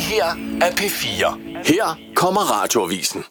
her er P4. Her kommer Radioavisen.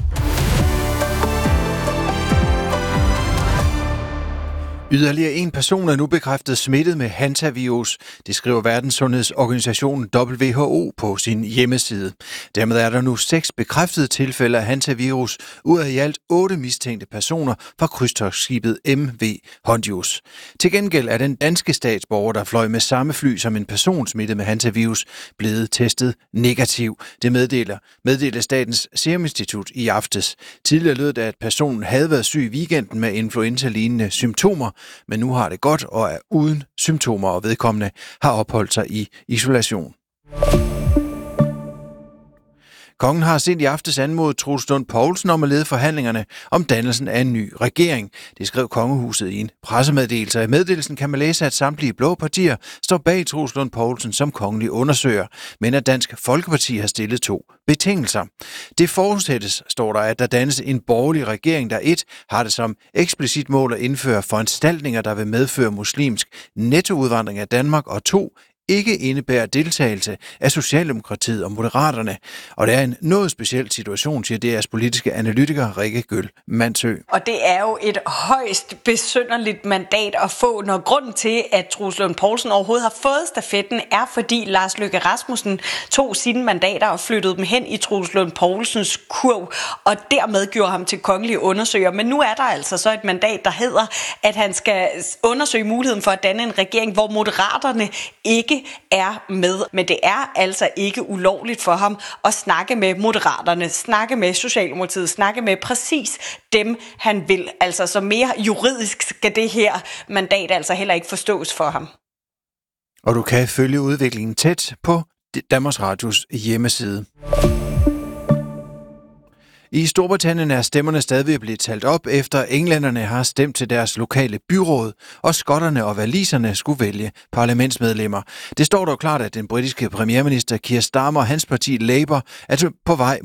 Yderligere en person er nu bekræftet smittet med hantavirus. Det skriver Verdenssundhedsorganisationen WHO på sin hjemmeside. Dermed er der nu 6 bekræftede tilfælde af hantavirus ud af i alt 8 mistænkte personer fra krydstogtskibet MV Hondius. Til gengæld er den danske statsborger, der fløj med samme fly som en person smittet med hantavirus, blevet testet negativ. Det meddelte Statens Serum Institut i aftes. Tidligere lød det, at personen havde været syg i weekenden med influenza-lignende symptomer, men nu har det godt og er uden symptomer, og vedkommende har opholdt sig i isolation. Kongen har sent i aftes anmodet Troels Lund Poulsen om at lede forhandlingerne om dannelsen af en ny regering. Det skrev kongehuset i en pressemeddelelse. I meddelelsen kan man læse, at samtlige blå partier står bag Troels Lund Poulsen som kongelig undersøger, men at Dansk Folkeparti har stillet 2 betingelser. Det forudsættes, står der, at der dannes en borgerlig regering, der 1 har det som eksplicit mål at indføre foranstaltninger, der vil medføre muslimsk nettoudvandring af Danmark, og 2 ikke indebærer deltagelse af Socialdemokratiet og Moderaterne. Og det er en noget speciel situation, siger DR's politiske analytiker Rikke Gøll Mandsø. Og det er jo et højst besynderligt mandat at få, når grunden til, at Troels Lund Poulsen overhovedet har fået stafetten, er fordi Lars Løkke Rasmussen tog sine mandater og flyttede dem hen i Troels Lund Poulsens kurv, og dermed gjorde ham til kongelig undersøger. Men nu er der altså så et mandat, der hedder, at han skal undersøge muligheden for at danne en regering, hvor Moderaterne ikke er med. Men det er altså ikke ulovligt for ham at snakke med Moderaterne, snakke med Socialdemokratiet, snakke med præcis dem, han vil. Altså så mere juridisk skal det her mandat altså heller ikke forstås for ham. Og du kan følge udviklingen tæt på Danmarks Radios hjemmeside. I Storbritannien er stemmerne stadig blevet talt op, efter englænderne har stemt til deres lokale byråd, og skotterne og waliserne skulle vælge parlamentsmedlemmer. Det står dog klart, at den britiske premierminister Keir Starmer og hans parti Labour er på vej